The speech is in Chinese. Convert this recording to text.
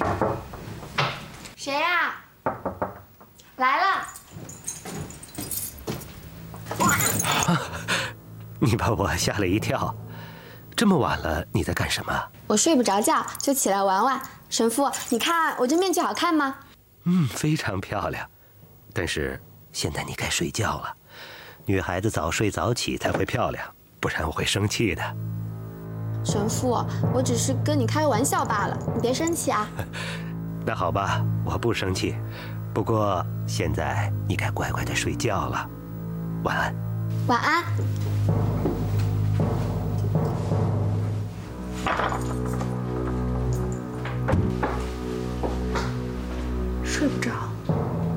谁呀？来了。 你把我吓了一跳。这么晚了，你在干什么？ 我睡不着觉，就起来玩玩。神父，你看我这面具好看吗？ 非常漂亮。但是现在你该睡觉了。女孩子早睡早起才会漂亮，不然我会生气的。 神父，我只是跟你开个玩笑罢了，你别生气啊。 那好吧，我不生气。不过现在你该乖乖的睡觉了。晚安。 晚安。 睡不着。